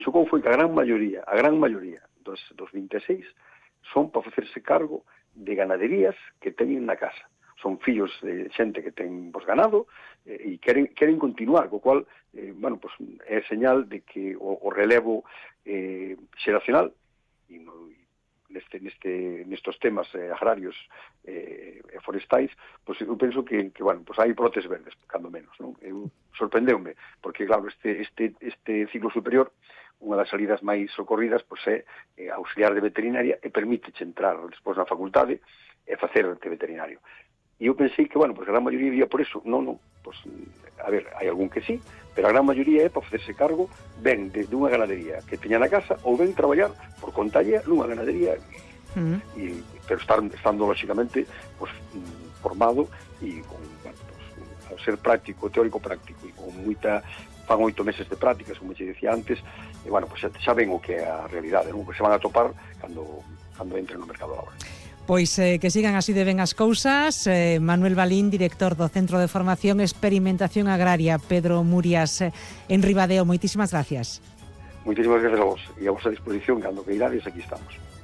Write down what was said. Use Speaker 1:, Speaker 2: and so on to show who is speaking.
Speaker 1: xocou foi que a gran maioría dos 26 son para facerse cargo de ganaderías que teñen na casa. Son fillos de xente que ten ganado e queren continuar, co cual, pues, é señal de que o relevo xeracional nestos temas agrarios e forestais, pues eu penso que pues hai brotes verdes, cando menos, non? Eu sorprendeume, porque claro, este ciclo superior, unha das salidas máis socorridas, pues é auxiliar de veterinaria e permíteche entrar despois na facultade e facerte veterinario. E eu pensei que, pues a gran maioría iría por eso. Non, pues, a ver, hai algún que sí, pero a gran maioría é para facerse cargo ben de unha ganadería que teña na casa ou ben traballar por contalle nunha ganadería, pero estando lógicamente pues, formado e con, pues, ao ser práctico, teórico práctico e con fan 8 meses de prácticas, como te decía antes, pues xa ven o que é a realidade, non? Pues se van a topar cando entren no mercado laboral.
Speaker 2: Pois que sigan así de ben as cousas. Manuel Balín, director do Centro de Formación e Experimentación Agraria Pedro Murias en Ribadeo. Moitísimas gracias.
Speaker 1: Moitísimas gracias a vos e a vosa disposición, cando que irades, aquí estamos.